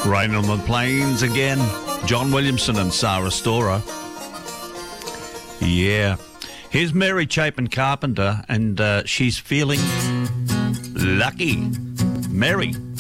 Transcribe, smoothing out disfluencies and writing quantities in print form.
Rain on the Plains again. John Williamson and Sarah Storer. Yeah. Here's Mary Chapin Carpenter, and she's feeling lucky. Mary.